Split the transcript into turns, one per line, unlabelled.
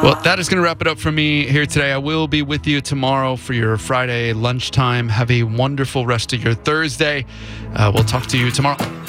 Well, that is going to wrap it up for me here today. I will be with you tomorrow for your Friday lunchtime. Have a wonderful rest of your Thursday. We'll talk to you tomorrow.